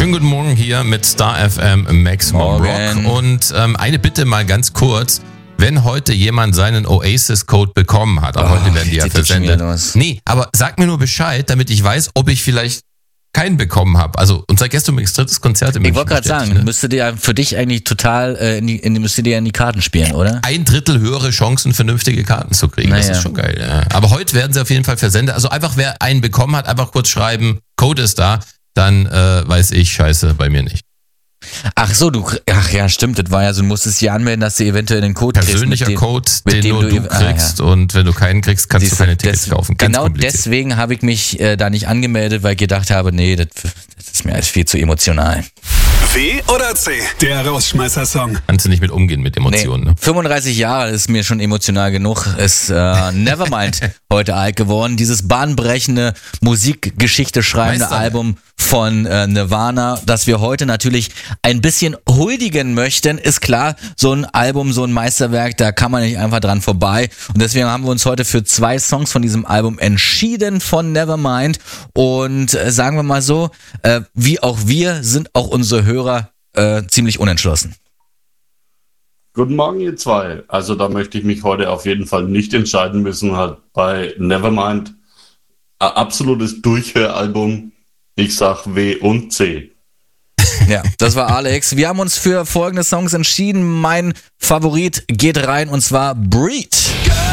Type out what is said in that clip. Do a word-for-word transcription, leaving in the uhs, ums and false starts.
Schönen guten Morgen hier mit Star F M Maximum Morgen. Rock. Und ähm, eine Bitte mal ganz kurz. Wenn heute jemand seinen Oasis-Code bekommen hat, aber Oh, heute werden die ja jetzt geht's schon versendet. wieder los. Nee, aber sag mir nur Bescheid, damit ich weiß, ob ich vielleicht keinen bekommen habe. Also unser Gästemix drittes Konzert in Ich München. wollte gerade bestätigt, sagen, ne? müsste dir für dich eigentlich total, äh, in die, in die, müsste dir in die Karten spielen, oder? Ein Drittel höhere Chancen, vernünftige Karten zu kriegen. Das Naja. ist schon geil. Ja. Aber heute werden sie auf jeden Fall versendet. Also einfach, wer einen bekommen hat, einfach kurz schreiben, Code ist da, dann äh, weiß ich, scheiße, bei mir nicht. Ach so, du, ach ja, stimmt, das war ja so, du musstest dich anmelden, dass du eventuell den Code Persönlicher kriegst. Code, mit den dem nur du- du ah, kriegst. ja. Und wenn du keinen kriegst, kannst Siehst du keine du, Tickets des- kaufen. Ganz Genau kompliziert. deswegen habe ich mich äh, da nicht angemeldet, weil ich gedacht habe, nee, das, das ist mir alles viel zu emotional. W oder C? Der Rausschmeißer-Song. Kannst du nicht mit umgehen mit Emotionen. Ne? fünfunddreißig Jahre ist mir schon emotional genug. Ist äh, Nevermind heute alt geworden. Dieses bahnbrechende Musikgeschichte schreibende Meisterwerk. Album von äh, Nirvana, das wir heute natürlich ein bisschen huldigen möchten, ist klar, so ein Album, so ein Meisterwerk, da kann man nicht einfach dran vorbei. Und deswegen haben wir uns heute für zwei Songs von diesem Album entschieden von Nevermind. Und äh, sagen wir mal so, äh, wie auch wir, sind auch unsere Hörer äh, ziemlich unentschlossen. Guten Morgen, ihr zwei. Also da möchte ich mich heute auf jeden Fall nicht entscheiden müssen. Halt bei Nevermind ein absolutes Durchhöralbum. Ich sag W und C. Ja, das war Alex. Wir haben uns für folgende Songs entschieden. Mein Favorit geht rein und zwar Breed.